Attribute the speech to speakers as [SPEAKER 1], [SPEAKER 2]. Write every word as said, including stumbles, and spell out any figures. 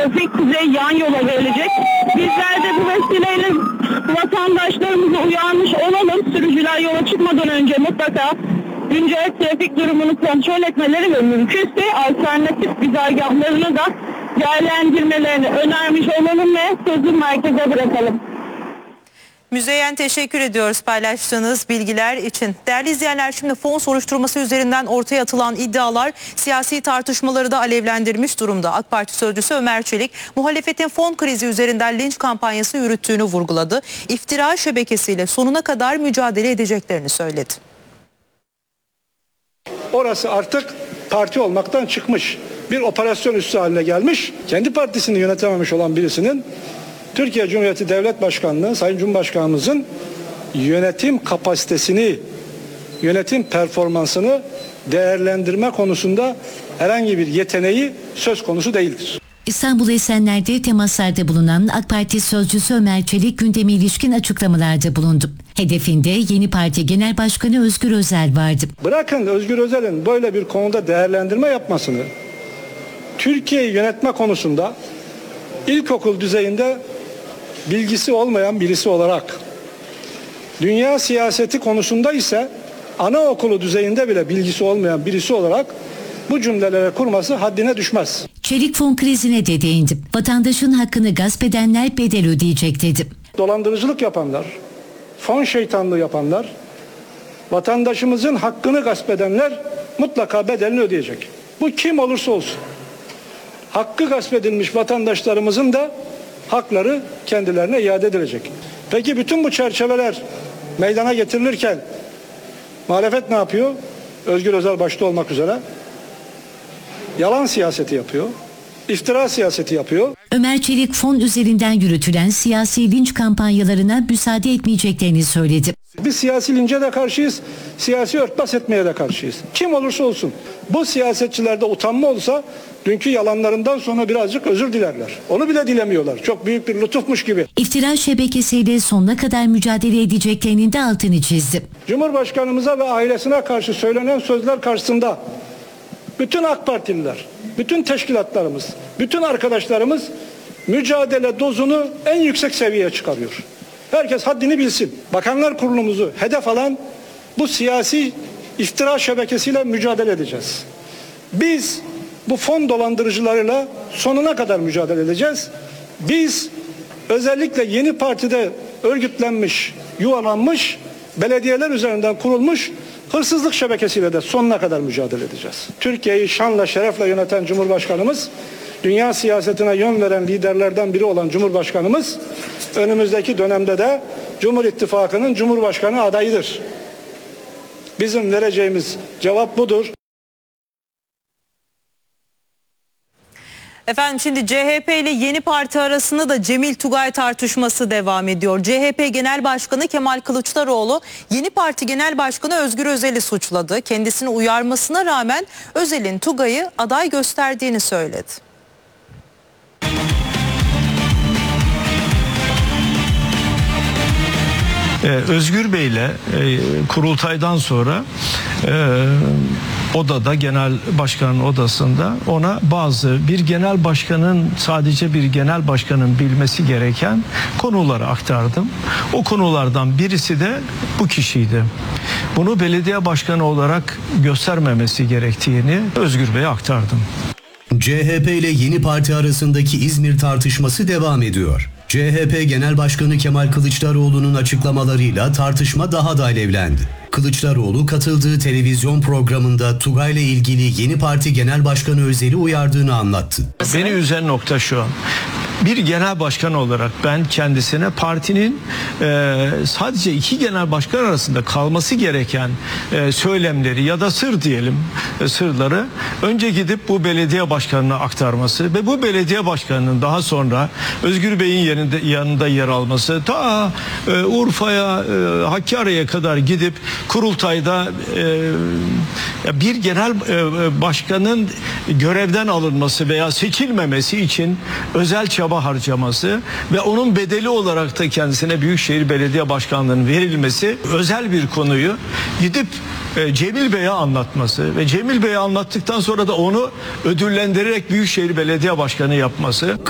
[SPEAKER 1] trafik size yan yola verilecek. Bizler de bu vesileyle vatandaşlarımızı uyarmış olalım. Sürücüler yola çıkmadan önce mutlaka güncel trafik durumunu kontrol etmeleri ve mümkünse alternatif güzergahlarını da değerlendirmelerini önermiş olalım ve sözü merkeze bırakalım.
[SPEAKER 2] Müzeyyen, teşekkür ediyoruz paylaştığınız bilgiler için. Değerli izleyenler, şimdi fon soruşturması üzerinden ortaya atılan iddialar siyasi tartışmaları da alevlendirmiş durumda. AK Parti sözcüsü Ömer Çelik, muhalefetin fon krizi üzerinden linç kampanyası yürüttüğünü vurguladı. İftira şebekesiyle sonuna kadar mücadele edeceklerini söyledi.
[SPEAKER 3] Orası artık parti olmaktan çıkmış. Bir operasyon üssü haline gelmiş. Kendi partisini yönetememiş olan birisinin Türkiye Cumhuriyeti Devlet Başkanlığı, Sayın Cumhurbaşkanımızın yönetim kapasitesini, yönetim performansını değerlendirme konusunda herhangi bir yeteneği söz konusu değildir.
[SPEAKER 4] İstanbul Esenler'de temaslarda bulunan AK Parti sözcüsü Ömer Çelik gündeme ilişkin açıklamalarda bulundu. Hedefinde yeni parti genel başkanı Özgür Özel vardı.
[SPEAKER 3] Bırakın Özgür Özel'in böyle bir konuda değerlendirme yapmasını, Türkiye'yi yönetme konusunda ilkokul düzeyinde bilgisi olmayan birisi olarak, dünya siyaseti konusunda ise anaokulu düzeyinde bile bilgisi olmayan birisi olarak bu cümlelere kurması haddine düşmez.
[SPEAKER 4] Çelik fon krizine de değindi. Vatandaşın hakkını gasp edenler bedel ödeyecek dedi.
[SPEAKER 3] Dolandırıcılık yapanlar, fon şeytanlığı yapanlar, vatandaşımızın hakkını gasp edenler mutlaka bedelini ödeyecek. Bu kim olursa olsun. Hakkı gasp edilmiş vatandaşlarımızın da hakları kendilerine iade edilecek. Peki bütün bu çerçeveler meydana getirilirken muhalefet ne yapıyor? Özgür Özel başta olmak üzere yalan siyaseti yapıyor, iftira siyaseti yapıyor.
[SPEAKER 4] Ömer Çelik fon üzerinden yürütülen siyasi linç kampanyalarına müsaade etmeyeceklerini söyledi.
[SPEAKER 3] Biz siyasi lince de karşıyız, siyasi örtbas etmeye de karşıyız. Kim olursa olsun. Bu siyasetçilerde utanma olsa dünkü yalanlarından sonra birazcık özür dilerler. Onu bile dilemiyorlar. Çok büyük bir lütufmuş gibi.
[SPEAKER 4] İftira şebekesiyle sonuna kadar mücadele edeceklerinin de altını çizdi.
[SPEAKER 3] Cumhurbaşkanımıza ve ailesine karşı söylenen sözler karşısında bütün AK Partililer, bütün teşkilatlarımız, bütün arkadaşlarımız mücadele dozunu en yüksek seviyeye çıkarıyor. Herkes haddini bilsin. Bakanlar Kurulumuzu hedef alan bu siyasi iftira şebekesiyle mücadele edeceğiz. Biz bu fon dolandırıcılarıyla sonuna kadar mücadele edeceğiz. Biz özellikle yeni partide örgütlenmiş, yuvalanmış, belediyeler üzerinden kurulmuş hırsızlık şebekesiyle de sonuna kadar mücadele edeceğiz. Türkiye'yi şanla şerefle yöneten Cumhurbaşkanımız, dünya siyasetine yön veren liderlerden biri olan Cumhurbaşkanımız, önümüzdeki dönemde de Cumhur İttifakı'nın Cumhurbaşkanı adayıdır. Bizim vereceğimiz cevap budur.
[SPEAKER 2] Efendim, şimdi C H P ile yeni parti arasında da Cemil Tugay tartışması devam ediyor. C H P Genel Başkanı Kemal Kılıçdaroğlu yeni parti Genel Başkanı Özgür Özel'i suçladı. Kendisini uyarmasına rağmen Özel'in Tugay'ı aday gösterdiğini söyledi.
[SPEAKER 5] Ee, Özgür Bey'le e, kurultaydan sonra e, odada, genel başkanın odasında ona bazı bir genel başkanın, sadece bir genel başkanın bilmesi gereken konuları aktardım. O konulardan birisi de bu kişiydi. Bunu belediye başkanı olarak göstermemesi gerektiğini Özgür Bey'e aktardım.
[SPEAKER 6] C H P ile yeni parti arasındaki İzmir tartışması devam ediyor. C H P Genel Başkanı Kemal Kılıçdaroğlu'nun açıklamalarıyla tartışma daha da alevlendi. Kılıçdaroğlu katıldığı televizyon programında Tugay'la ilgili yeni parti Genel Başkanı Özel'i uyardığını anlattı.
[SPEAKER 5] Beni üzen nokta şu: bir genel başkan olarak ben kendisine partinin e, sadece iki genel başkan arasında kalması gereken e, söylemleri ya da sır diyelim e, sırları önce gidip bu belediye başkanına aktarması ve bu belediye başkanının daha sonra Özgür Bey'in yanında, yanında yer alması, ta e, Urfa'ya, e, Hakkari'ye kadar gidip kurultayda e, bir genel e, başkanın görevden alınması veya seçilmemesi için özel çaba harcaması ve onun bedeli olarak da kendisine Büyükşehir Belediye Başkanlığı'nın verilmesi, özel bir konuyu gidip e, Cemil Bey'e anlatması ve Cemil Bey'e anlattıktan sonra da onu ödüllendirerek Büyükşehir Belediye Başkanı yapması.